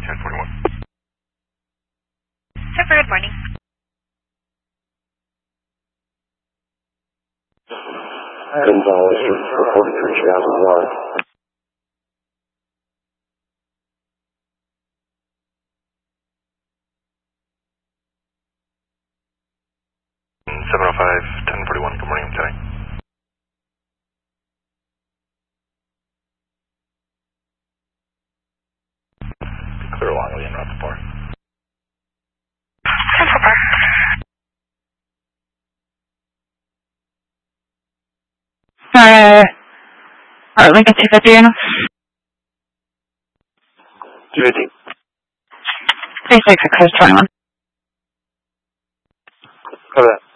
1041. Super, good morning. Gonzalez, reported for Chicago North. 705, 1041, good morning, Lieutenant. Clear along William Rappaport. 10-4. Alright, Lincoln 250, you know? 250. 36, Coast 21. Cover that.